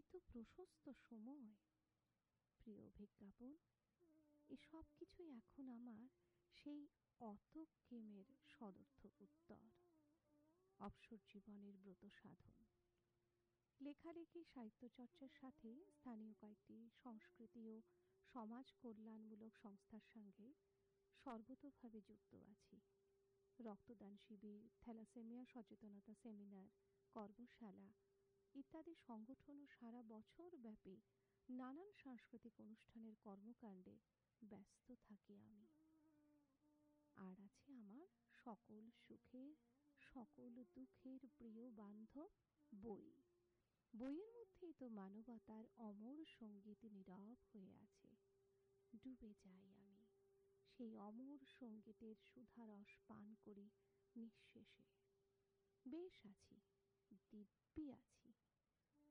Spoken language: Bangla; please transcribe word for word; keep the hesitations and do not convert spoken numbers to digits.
এত প্রশস্ত সময়, প্রিয় বিজ্ঞাপন, এসব কিছুই এখন আমার সেই অতক্কেমের সদর্থক উত্তর। অবসর জীবনের ব্রত সাধন, লেখালেখি, সাহিত্যচর্চার সাথে স্থানীয় কয়েকটি সংস্কৃতি ও সমাজ কল্যাণমূলক সংস্থার সঙ্গে সর্বতোভাবে যুক্ত আছি। রক্তদান শিবির, থ্যালাসেমিয়া সচেতনতা সেমিনার, কর্মশালা ইত্যাদি সংগঠন ও সারা বছর ব্যাপী নানান সাংস্কৃতিক অনুষ্ঠানের কর্মকাণ্ডে ব্যস্ত থাকি আমি। আর আছে আমার সকল সুখের, সকল দুঃখের প্রিয় বান্ধব, বই। বইয়ের মধ্যেই তো মানবতার অমর সঙ্গীত নীরব হয়ে আছে। ডুবে যাই আমি সেই অমর সঙ্গীতের সুধারস পান করি নিঃশেষে। বেশ আছি, দিব্যি আছি।